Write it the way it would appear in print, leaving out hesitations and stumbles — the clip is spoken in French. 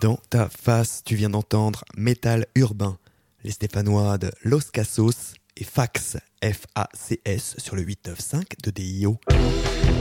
Dans ta face, tu viens d'entendre Métal Urbain, les Stéphanois de Los Cassos et Fax, F-A-C-S sur le 895 de DIO.